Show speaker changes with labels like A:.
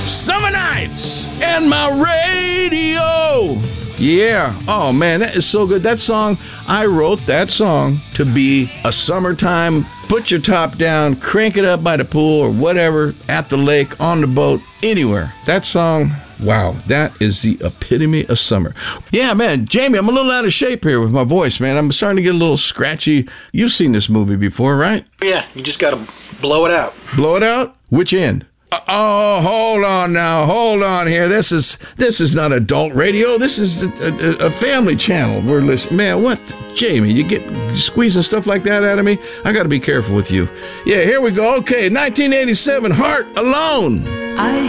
A: Summer nights and my radio. Yeah. Oh, man, that is so good. That song, I wrote that song to be a summertime, put your top down, crank it up by the pool or whatever, at the lake, on the boat, anywhere. That song, wow, that is the epitome of summer. Yeah, man, Jamie, I'm a little out of shape here with my voice, man. I'm starting to get a little scratchy. You've seen this movie before, right?
B: Yeah, you just got to blow it out.
A: Blow it out? Which end? Oh, hold on now. Hold on here. This is not adult radio. This is a family channel. We're listening. Man, what? Jamie, you get squeezing stuff like that out of me? I got to be careful with you. Yeah, here we go. Okay, 1987, Heart Alone.